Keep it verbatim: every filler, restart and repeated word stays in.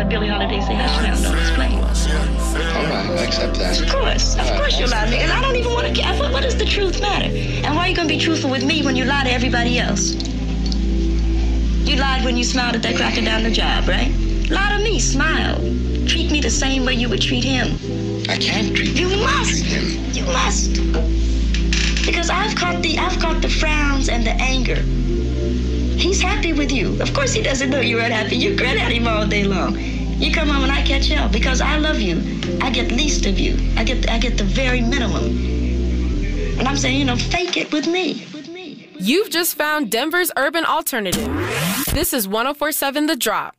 Billie Holiday say, hush now, don't explain. All right, I accept that. Of course, of All course right, you lie to me, and I don't even want to care. What, what does the truth matter? And why are you going to be truthful with me when you lie to everybody else? You lied when you smiled at that cracker down the job, right? Lie to me, smile. Treat me the same way you would treat him. I can't treat You him. must. Treat him. You must. Because I've caught the I've caught the frowns and the anger. He's happy with you. Of course he doesn't know you're unhappy. You grin at him all day long. You come home and I catch hell because I love you. I get least of you. I get I get the very minimum. And I'm saying, you know, fake it with me. With me. You've just found Denver's urban alternative. This is one oh four point seven The Drop.